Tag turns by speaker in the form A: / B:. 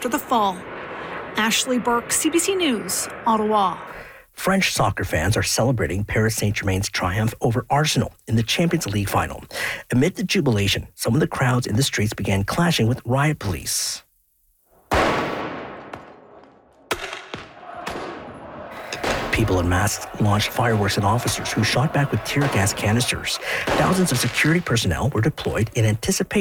A: after the fall. Ashley Burke, CBC News, Ottawa.
B: French soccer fans are celebrating Paris Saint-Germain's triumph over Arsenal in the Champions League final. Amid the jubilation, some of the crowds in the streets began clashing with riot police. People in masks launched fireworks at officers who shot back with tear gas canisters. Thousands of security personnel were deployed in anticipation